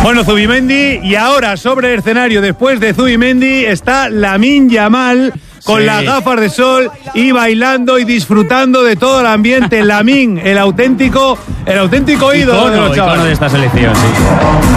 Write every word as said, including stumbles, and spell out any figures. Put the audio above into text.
Bueno, Zubimendi, y ahora sobre el escenario, después de Zubimendi, está Lamine Yamal con sí. las gafas de sol y bailando y disfrutando de todo el ambiente. Lamine, el auténtico, el auténtico ídolo icono, de los chavales. Icono de esta selección, sí.